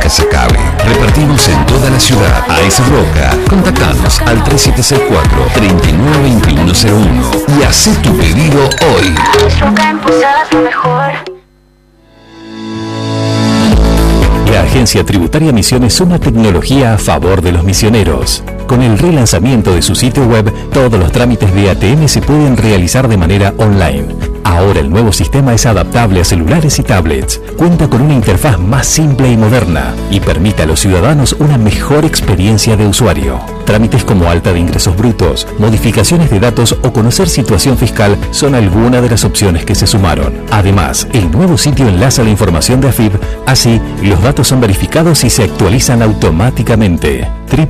Casacabe. Repartimos en toda la ciudad. AS Roca. Contactanos al 3764-392101 y haz tu pedido hoy. Roca en Posadas lo mejor. La Agencia Tributaria Misiones suma tecnología a favor de los misioneros. Con el relanzamiento de su sitio web, todos los trámites de ATM se pueden realizar de manera online. Ahora el nuevo sistema es adaptable a celulares y tablets, cuenta con una interfaz más simple y moderna y permite a los ciudadanos una mejor experiencia de usuario. Trámites como alta de ingresos brutos, modificaciones de datos o conocer situación fiscal son algunas de las opciones que se sumaron. Además, el nuevo sitio enlaza la información de AFIP, así los datos son verificados y se actualizan automáticamente.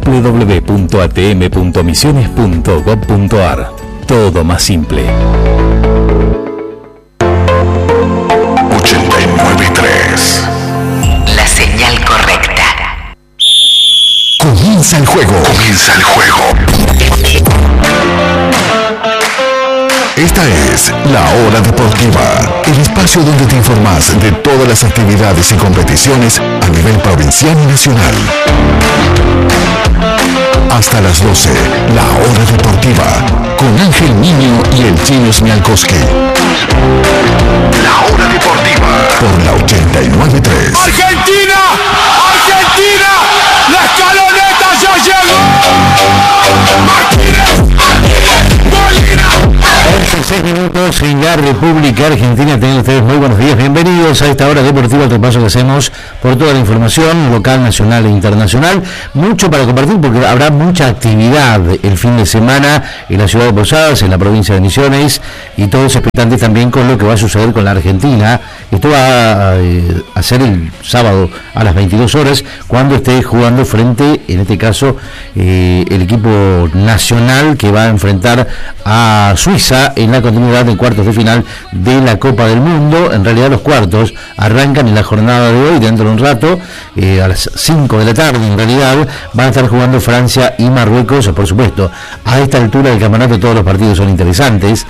www.atm.misiones.gov.ar. Todo más simple. 89.3. La señal correcta. Comienza el juego. Comienza el juego. Esta es La Hora Deportiva, el espacio donde te informas de todas las actividades y competiciones a nivel provincial y nacional. Hasta las 12, La Hora Deportiva, con Ángel Niño y el Chino Smialkowski. La Hora Deportiva, por la 89.3. ¡Argentina! ¡Argentina! ¡La escaloneta ya llegó! ¡Martínez! ¡Molina! 6 minutos en la República Argentina. Tengan ustedes muy buenos días, bienvenidos a esta hora deportiva, el repaso que hacemos por toda la información local, nacional e internacional. Mucho para compartir porque habrá mucha actividad el fin de semana en la ciudad de Posadas, en la provincia de Misiones, y todos expectantes también con lo que va a suceder con la Argentina. Esto va a ser el sábado a las 22 horas cuando esté jugando frente, en este caso, el equipo nacional que va a enfrentar a Suiza en la continuidad de cuartos de final de la Copa del Mundo. En realidad los cuartos arrancan en la jornada de hoy, dentro de un rato, a las 5 de la tarde en realidad, van a estar jugando Francia y Marruecos. Por supuesto, a esta altura del campeonato todos los partidos son interesantes,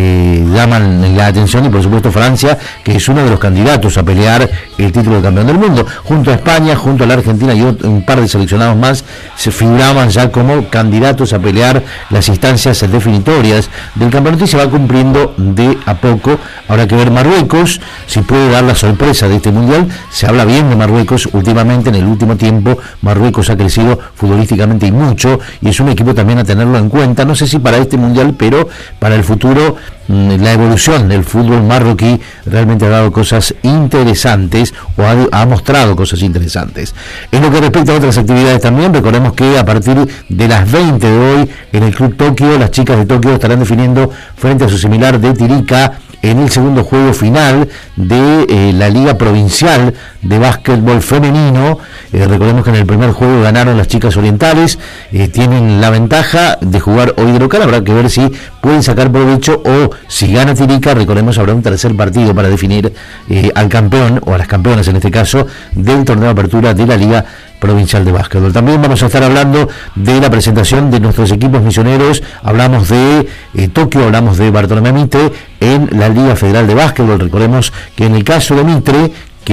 llaman la atención, y por supuesto Francia, que es uno de los candidatos a pelear el título de campeón del mundo, junto a España, junto a la Argentina y un par de seleccionados más, se figuraban ya como candidatos a pelear las instancias definitorias del campeonato, y se va cumpliendo de a poco. Habrá que ver Marruecos si puede dar la sorpresa de este mundial. Se habla bien de Marruecos últimamente, en el último tiempo Marruecos ha crecido futbolísticamente y mucho, y es un equipo también a tenerlo en cuenta, no sé si para este mundial, pero para el futuro. La evolución del fútbol marroquí realmente ha dado cosas interesantes, o ha mostrado cosas interesantes. En lo que respecta a otras actividades también, recordemos que a partir de las 20 de hoy en el Club Tokio, las chicas de Tokio estarán definiendo frente a su similar de Tirica en el segundo juego final de la Liga Provincial de Básquetbol Femenino. Recordemos que en el primer juego ganaron las chicas orientales, tienen la ventaja de jugar hoy de local. Habrá que ver si pueden sacar provecho, o si gana Tirica, recordemos, habrá un tercer partido para definir al campeón, o a las campeonas en este caso, del torneo de apertura de la Liga Provincial de Básquetbol. También vamos a estar hablando de la presentación de nuestros equipos misioneros. Hablamos de Tokio, hablamos de Bartolomé Mitre en la Liga Federal de Básquetbol. Recordemos que en el caso de Mitre,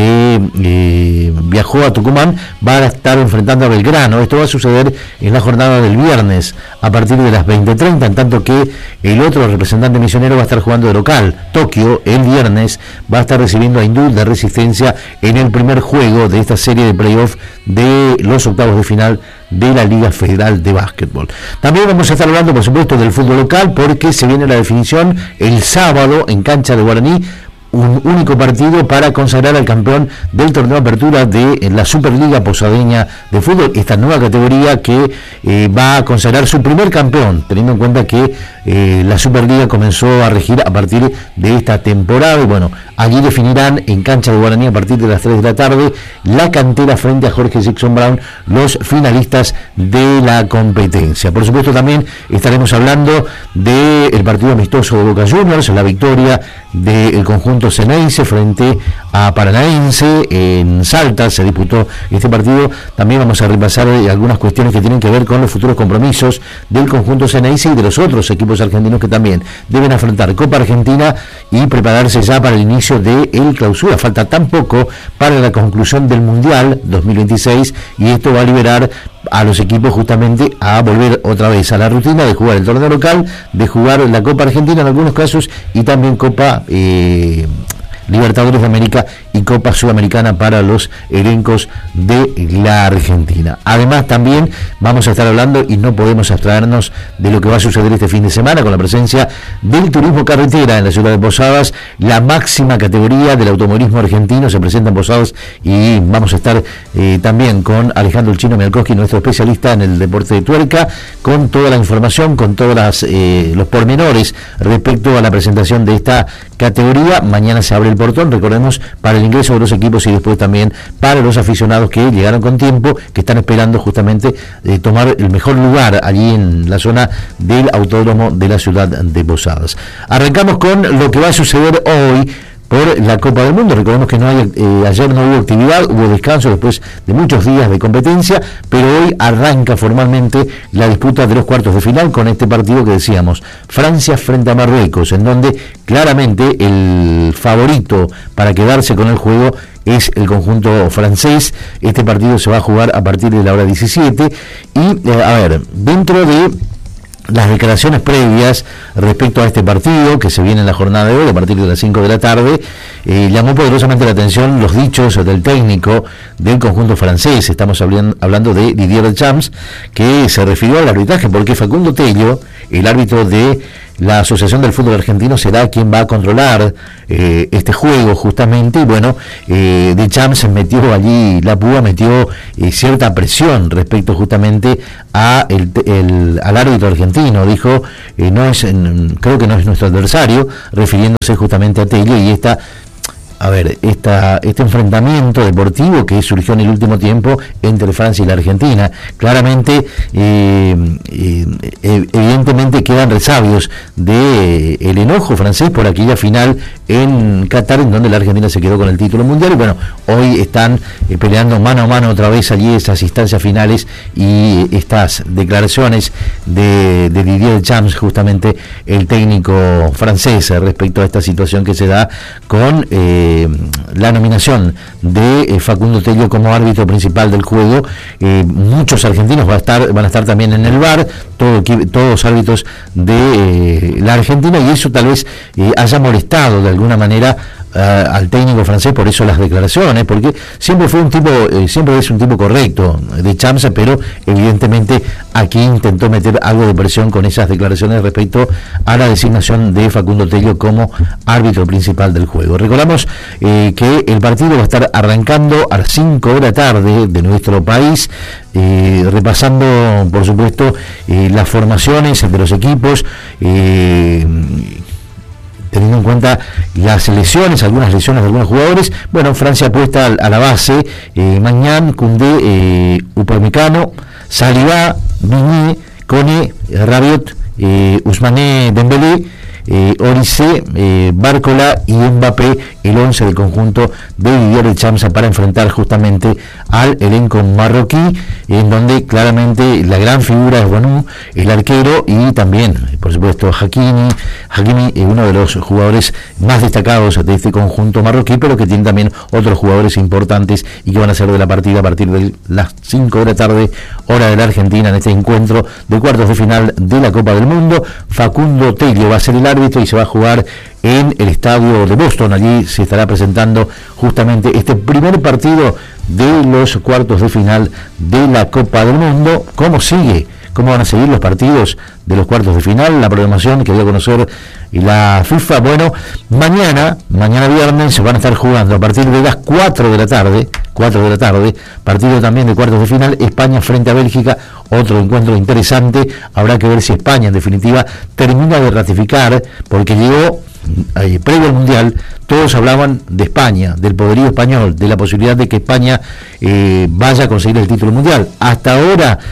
que viajó a Tucumán, va a estar enfrentando a Belgrano. Esto va a suceder en la jornada del viernes a partir de las 20:30, en tanto que el otro representante misionero va a estar jugando de local. Tokio el viernes va a estar recibiendo a Hindú de Resistencia en el primer juego de esta serie de playoff de los octavos de final de la Liga Federal de Básquetbol. También vamos a estar hablando, por supuesto, del fútbol local, porque se viene la definición el sábado en cancha de Guaraní, un único partido para consagrar al campeón del torneo de apertura de la Superliga Posadeña de Fútbol, esta nueva categoría que va a consagrar su primer campeón, teniendo en cuenta que la Superliga comenzó a regir a partir de esta temporada. Y bueno, allí definirán en cancha de Guaraní a partir de las 3 de la tarde la cantera frente a Jorge Jackson Brown, los finalistas de la competencia. Por supuesto, también estaremos hablando del partido amistoso de Boca Juniors, la victoria del conjunto Ceneice frente a Paranaense. En Salta se disputó este partido. También vamos a repasar algunas cuestiones que tienen que ver con los futuros compromisos del conjunto Ceneice y de los otros equipos argentinos que también deben afrontar Copa Argentina y prepararse ya para el inicio de el Clausura. Falta tan poco para la conclusión del Mundial 2026 y esto va a liberar a los equipos justamente a volver otra vez a la rutina de jugar el torneo local, de jugar la Copa Argentina en algunos casos y también Copa Libertadores de América y Copa Sudamericana para los elencos de la Argentina. Además también vamos a estar hablando y no podemos abstraernos de lo que va a suceder este fin de semana con la presencia del turismo carretera en la ciudad de Posadas, la máxima categoría del automovilismo argentino se presenta en Posadas y vamos a estar también con Alejandro el Chino Mialkowski, nuestro especialista en el deporte de tuerca, con toda la información, con todos los pormenores respecto a la presentación de esta categoría. Mañana se abre el portón, recordemos, para el ingreso de los equipos y después también para los aficionados que llegaron con tiempo, que están esperando justamente tomar el mejor lugar allí en la zona del autódromo de la ciudad de Posadas. Arrancamos con lo que va a suceder hoy por la Copa del Mundo. Recordemos que ayer no hubo actividad, hubo descanso después de muchos días de competencia, pero hoy arranca formalmente la disputa de los cuartos de final con este partido que decíamos, Francia frente a Marruecos, en donde claramente el favorito para quedarse con el juego es el conjunto francés. Este partido se va a jugar a partir de la hora 17 y, dentro de las declaraciones previas respecto a este partido que se viene en la jornada de hoy a partir de las 5 de la tarde, llamó poderosamente la atención los dichos del técnico del conjunto francés. Estamos hablando de Didier Deschamps, que se refirió al arbitraje porque Facundo Tello, el árbitro de la Asociación del Fútbol Argentino, será quien va a controlar este juego justamente, y bueno, Deschamps metió allí la púa, metió cierta presión respecto justamente al árbitro argentino. Dijo, creo que no es nuestro adversario, refiriéndose justamente a Tello y este enfrentamiento deportivo que surgió en el último tiempo entre Francia y la Argentina. Claramente, evidentemente quedan resabios de el enojo francés por aquella final en Qatar, en donde la Argentina se quedó con el título mundial, y bueno, hoy están peleando mano a mano otra vez allí esas instancias finales y estas declaraciones de Didier Deschamps, justamente el técnico francés, respecto a esta situación que se da con la nominación de Facundo Tello como árbitro principal del juego. Muchos argentinos van a estar también en el VAR, todos árbitros de la Argentina, y eso tal vez haya molestado de alguna manera al técnico francés, por eso las declaraciones, porque siempre es un tipo correcto de Champs, pero evidentemente aquí intentó meter algo de presión con esas declaraciones respecto a la designación de Facundo Tello como árbitro principal del juego. Recordamos que el partido va a estar arrancando a las 5 de la tarde de nuestro país, repasando por supuesto las formaciones de los equipos, teniendo en cuenta algunas lesiones de algunos jugadores. Bueno, Francia apuesta a la base, Mañán, Koundé, Upamecano, Saliba, Meunier, Koné, Rabiot, Ousmane Dembélé, Olise, Bárcola y Mbappé, el 11 del conjunto de Didier Deschamps para enfrentar justamente al elenco marroquí, en donde claramente la gran figura es Bonou, el arquero, y también, por supuesto, Hakimi, uno de los jugadores más destacados de este conjunto marroquí, pero que tiene también otros jugadores importantes y que van a ser de la partida a partir de las 5 de la tarde, hora de la Argentina, en este encuentro de cuartos de final de la Copa del Mundo. Facundo Tello va a ser el árbitro y se va a jugar en el estadio de Boston. Allí se estará presentando justamente este primer partido de los cuartos de final de la Copa del Mundo. ¿Cómo van a seguir los partidos de los cuartos de final? La programación que dio a conocer la FIFA. Bueno, mañana viernes se van a estar jugando a partir de las 4 de la tarde, partido también de cuartos de final, España frente a Bélgica, otro encuentro interesante. Habrá que ver si España en definitiva termina de ratificar, porque llegó previo al Mundial, todos hablaban de España, del poderío español, de la posibilidad de que España vaya a conseguir el título mundial. Hasta ahora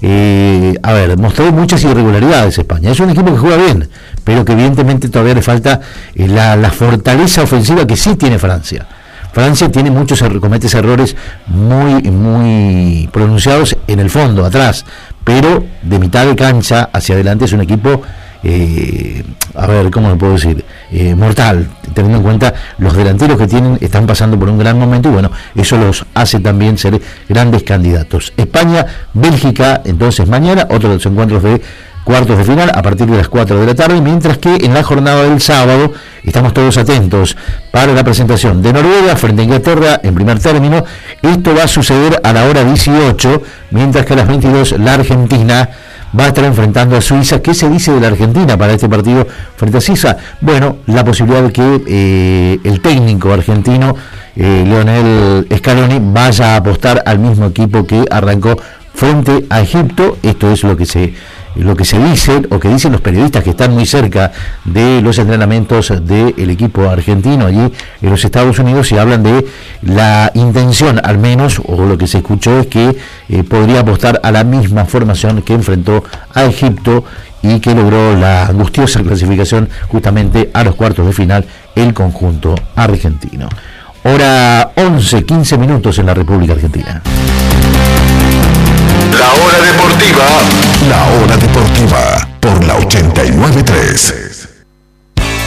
mostró muchas irregularidades España. Es un equipo que juega bien, pero que evidentemente todavía le falta la fortaleza ofensiva que sí tiene Francia. Francia tiene comete errores muy pronunciados en el fondo, atrás, pero de mitad de cancha hacia adelante es un equipo, ¿cómo lo puedo decir? Mortal, teniendo en cuenta los delanteros que tienen, están pasando por un gran momento, y bueno, eso los hace también ser grandes candidatos. España, Bélgica, entonces mañana, otro de los encuentros de cuartos de final a partir de las 4 de la tarde, mientras que en la jornada del sábado estamos todos atentos para la presentación de Noruega frente a Inglaterra en primer término. Esto va a suceder a la hora 18, mientras que a las 22 la Argentina va a estar enfrentando a Suiza. ¿Qué se dice de la Argentina para este partido frente a Suiza? Bueno, la posibilidad de que el técnico argentino, Lionel Scaloni, vaya a apostar al mismo equipo que arrancó frente a Egipto. Esto es lo que se dice, o que dicen los periodistas que están muy cerca de los entrenamientos del equipo argentino allí en los Estados Unidos, y hablan de la intención, al menos, o lo que se escuchó es que podría apostar a la misma formación que enfrentó a Egipto y que logró la angustiosa clasificación justamente a los cuartos de final el conjunto argentino. Hora 11:15 en la República Argentina. La hora deportiva por la 89.3.